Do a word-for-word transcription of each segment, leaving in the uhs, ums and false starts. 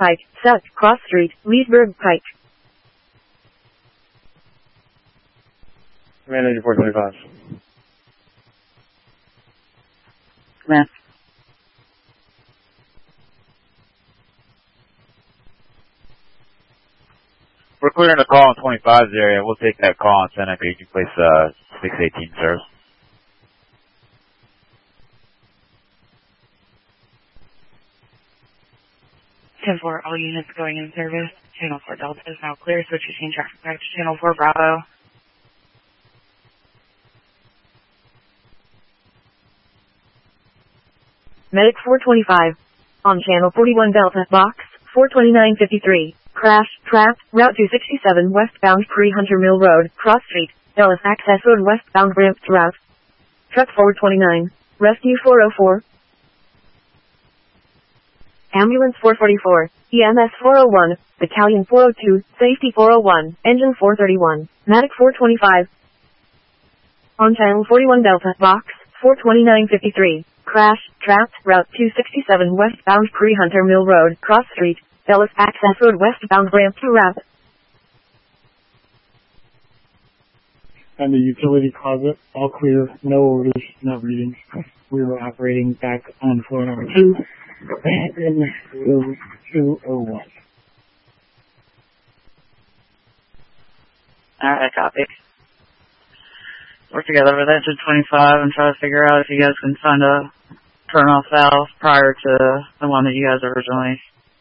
Pike, South, Cross Street, Leesburg, Pike. Command eighty-four twenty-five. Command. We're clearing a call in twenty-five's area. We'll take that call and send it. You can place uh, six eighteen service. ten four, all units going in service. Channel four Delta is now clear. Switch routine traffic back to Channel four Bravo. Medic four twenty-five. On Channel forty-one Delta, box, four twenty-nine fifty-three. Crash, trapped, Route two sixty-seven westbound Pre-Hunter Mill Road, Cross Street, Dallas Access Road westbound ramp to route. Truck four twenty-nine. Rescue four oh four. Ambulance four forty-four. E M S four oh one. Battalion four oh two. Safety four oh one. Engine four thirty-one. Medic four twenty-five. On Channel forty-one Delta, box, four twenty-nine fifty-three. Crash, trapped, Route two sixty-seven westbound Pre-Hunter Mill Road, Cross Street, Dallas Access Road westbound ramp to route. And the utility closet, all clear, no orders, no readings. We were operating back on floor number two, in two oh one. Alright, copy. Work together with engine twenty-five and try to figure out if you guys can find a turn-off valve prior to the one that you guys originally.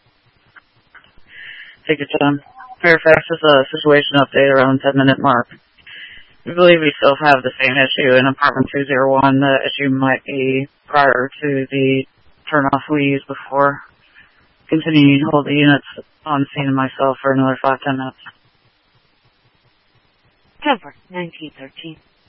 Take your time. Fairfax is a situation update around the ten minute mark. We believe we still have the same issue in apartment two oh one. The issue might be prior to the turn-off we used before. Continuing to hold the units on scene and myself for another five to ten minutes. Cover nineteen thirteen.